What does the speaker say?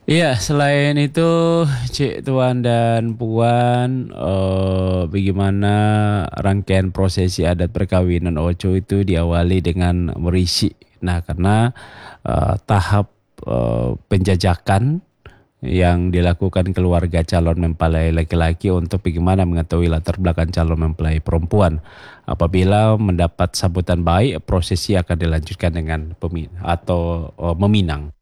Iya, selain itu, Cik Tuan dan Puan, bagaimana rangkaian prosesi adat perkawinan Oco itu diawali dengan merisi. Nah, karena tahap penjajakan yang dilakukan keluarga calon mempelai laki-laki untuk bagaimana mengetahui latar belakang calon mempelai perempuan. Apabila mendapat sambutan baik, prosesi akan dilanjutkan dengan meminang.